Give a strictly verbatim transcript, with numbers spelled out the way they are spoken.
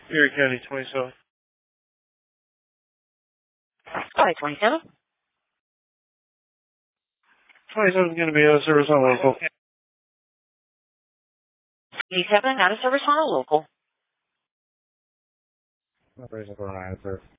Erie County, twenty-seven. Hi, twenty-seven. twenty-seven is going to be out of service on local. twenty-seven, out of service on a local. Operation for an out of service.